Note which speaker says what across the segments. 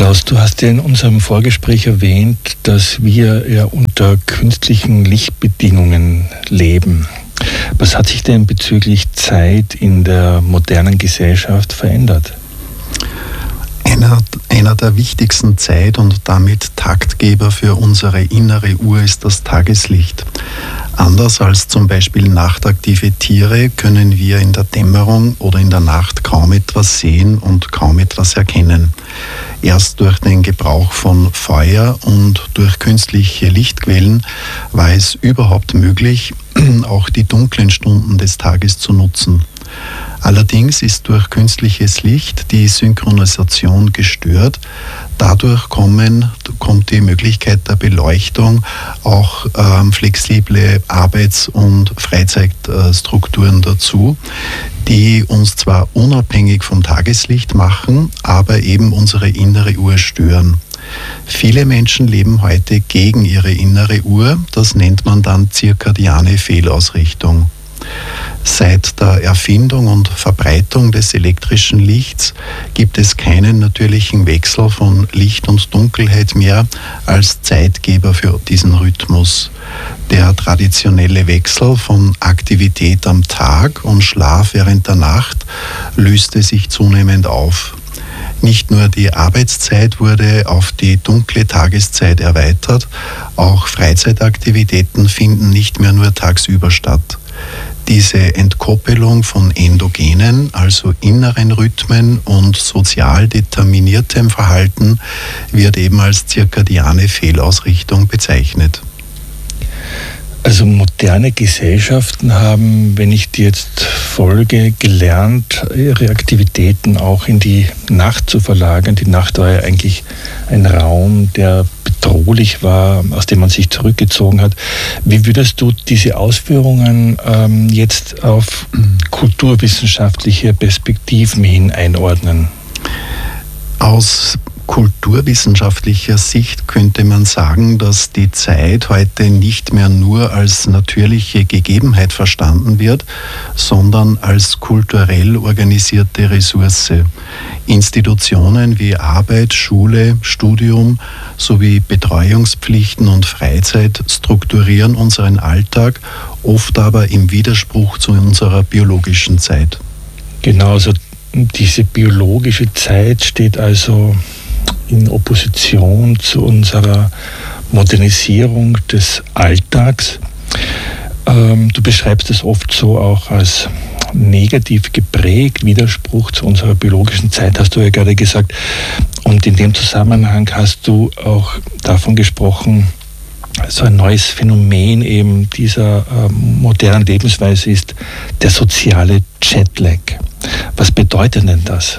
Speaker 1: Klaus, du hast ja in unserem Vorgespräch erwähnt, dass wir ja unter künstlichen Lichtbedingungen leben. Was hat sich denn bezüglich Zeit in der modernen Gesellschaft verändert?
Speaker 2: Einer der wichtigsten Zeit- und damit Taktgeber für unsere innere Uhr ist das Tageslicht. Anders als zum Beispiel nachtaktive Tiere können wir in der Dämmerung oder in der Nacht kaum etwas sehen und kaum etwas erkennen. Erst durch den Gebrauch von Feuer und durch künstliche Lichtquellen war es überhaupt möglich, auch die dunklen Stunden des Tages zu nutzen. Allerdings ist durch künstliches Licht die Synchronisation gestört. Dadurch kommt die Möglichkeit der Beleuchtung, auch flexible Arbeits- und Freizeitstrukturen dazu, die uns zwar unabhängig vom Tageslicht machen, aber eben unsere innere Uhr stören. Viele Menschen leben heute gegen ihre innere Uhr, das nennt man dann zirkadiane Fehlausrichtung. Seit der Erfindung und Verbreitung des elektrischen Lichts gibt es keinen natürlichen Wechsel von Licht und Dunkelheit mehr als Zeitgeber für diesen Rhythmus. Der traditionelle Wechsel von Aktivität am Tag und Schlaf während der Nacht löste sich zunehmend auf. Nicht nur die Arbeitszeit wurde auf die dunkle Tageszeit erweitert, auch Freizeitaktivitäten finden nicht mehr nur tagsüber statt. Diese Entkoppelung von endogenen, also inneren Rhythmen und sozial determiniertem Verhalten wird eben als zirkadiane Fehlausrichtung bezeichnet.
Speaker 1: Also moderne Gesellschaften haben, wenn ich dir jetzt folge, gelernt, ihre Aktivitäten auch in die Nacht zu verlagern. Die Nacht war ja eigentlich ein Raum, der bedrohlich war, aus dem man sich zurückgezogen hat. Wie würdest du diese Ausführungen jetzt auf kulturwissenschaftliche Perspektiven hin einordnen?
Speaker 2: Aus kulturwissenschaftlicher Sicht könnte man sagen, dass die Zeit heute nicht mehr nur als natürliche Gegebenheit verstanden wird, sondern als kulturell organisierte Ressource. Institutionen wie Arbeit, Schule, Studium sowie Betreuungspflichten und Freizeit strukturieren unseren Alltag, oft aber im Widerspruch zu unserer biologischen Zeit.
Speaker 1: Genau, also diese biologische Zeit steht also in Opposition zu unserer Modernisierung des Alltags. Du beschreibst es oft so auch als negativ geprägt, Widerspruch zu unserer biologischen Zeit, hast du ja gerade gesagt. Und in dem Zusammenhang hast du auch davon gesprochen, so ein neues Phänomen eben dieser modernen Lebensweise ist der soziale Jetlag. Was bedeutet denn das?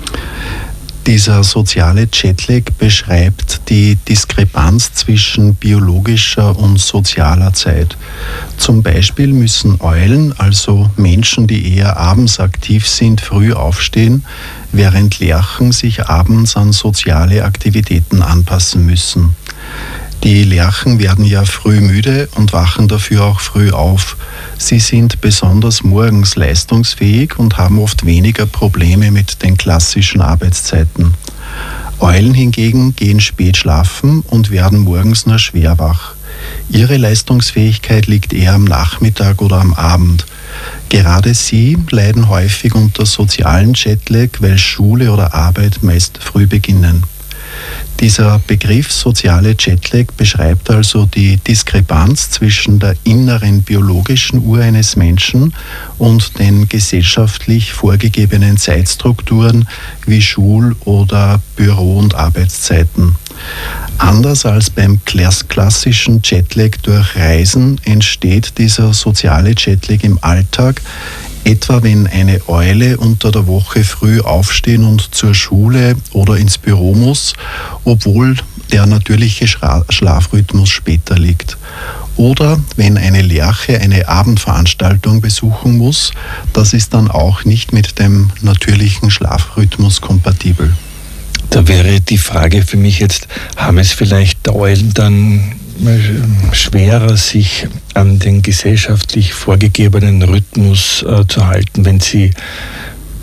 Speaker 2: Dieser soziale Jetlag beschreibt die Diskrepanz zwischen biologischer und sozialer Zeit. Zum Beispiel müssen Eulen, also Menschen, die eher abends aktiv sind, früh aufstehen, während Lerchen sich abends an soziale Aktivitäten anpassen müssen. Die Lerchen werden ja früh müde und wachen dafür auch früh auf. Sie sind besonders morgens leistungsfähig und haben oft weniger Probleme mit den klassischen Arbeitszeiten. Eulen hingegen gehen spät schlafen und werden morgens nur schwer wach. Ihre Leistungsfähigkeit liegt eher am Nachmittag oder am Abend. Gerade sie leiden häufig unter sozialen Jetlag, weil Schule oder Arbeit meist früh beginnen. Dieser Begriff soziale Jetlag beschreibt also die Diskrepanz zwischen der inneren biologischen Uhr eines Menschen und den gesellschaftlich vorgegebenen Zeitstrukturen wie Schul- oder Büro- und Arbeitszeiten. Anders als beim klassischen Jetlag durch Reisen entsteht dieser soziale Jetlag im Alltag, etwa wenn eine Eule unter der Woche früh aufstehen und zur Schule oder ins Büro muss, obwohl der natürliche Schlafrhythmus später liegt. Oder wenn eine Lerche eine Abendveranstaltung besuchen muss, das ist dann auch nicht mit dem natürlichen Schlafrhythmus kompatibel.
Speaker 1: Da wäre die Frage für mich jetzt, haben es vielleicht Eulen dann schwerer, sich an den gesellschaftlich vorgegebenen Rhythmus zu halten, wenn sie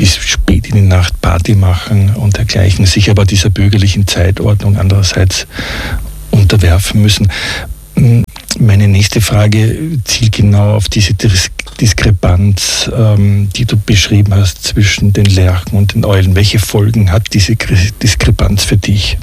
Speaker 1: bis spät in die Nacht Party machen und dergleichen, sich aber dieser bürgerlichen Zeitordnung andererseits unterwerfen müssen. Meine nächste Frage zielt genau auf diese Diskrepanz, die du beschrieben hast zwischen den Lerchen und den Eulen. Welche Folgen hat diese Diskrepanz für dich?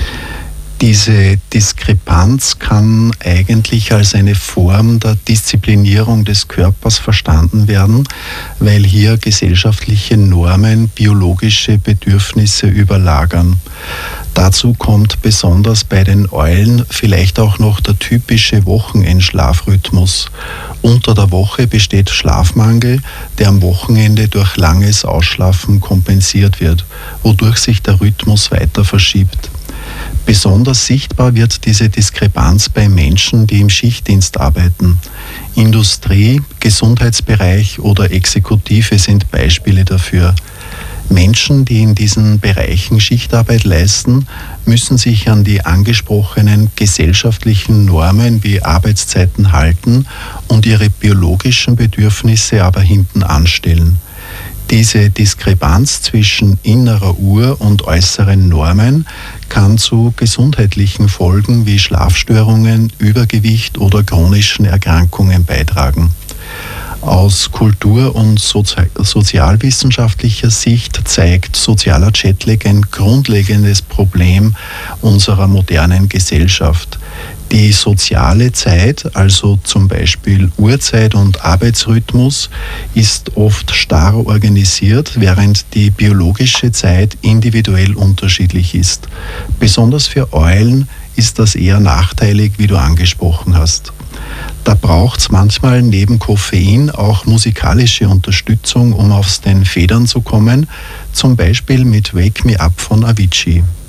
Speaker 2: Diese Diskrepanz kann eigentlich als eine Form der Disziplinierung des Körpers verstanden werden, weil hier gesellschaftliche Normen biologische Bedürfnisse überlagern. Dazu kommt besonders bei den Eulen vielleicht auch noch der typische Wochenendschlafrhythmus. Unter der Woche besteht Schlafmangel, der am Wochenende durch langes Ausschlafen kompensiert wird, wodurch sich der Rhythmus weiter verschiebt. Besonders sichtbar wird diese Diskrepanz bei Menschen, die im Schichtdienst arbeiten. Industrie, Gesundheitsbereich oder Exekutive sind Beispiele dafür. Menschen, die in diesen Bereichen Schichtarbeit leisten, müssen sich an die angesprochenen gesellschaftlichen Normen wie Arbeitszeiten halten und ihre biologischen Bedürfnisse aber hinten anstellen. Diese Diskrepanz zwischen innerer Uhr und äußeren Normen kann zu gesundheitlichen Folgen wie Schlafstörungen, Übergewicht oder chronischen Erkrankungen beitragen. Aus kultur- und sozialwissenschaftlicher Sicht zeigt sozialer Jetlag ein grundlegendes Problem unserer modernen Gesellschaft. Die soziale Zeit, also zum Beispiel Uhrzeit und Arbeitsrhythmus, ist oft starr organisiert, während die biologische Zeit individuell unterschiedlich ist. Besonders für Eulen ist das eher nachteilig, wie du angesprochen hast. Da braucht es manchmal neben Koffein auch musikalische Unterstützung, um aus den Federn zu kommen, zum Beispiel mit Wake Me Up von Avicii.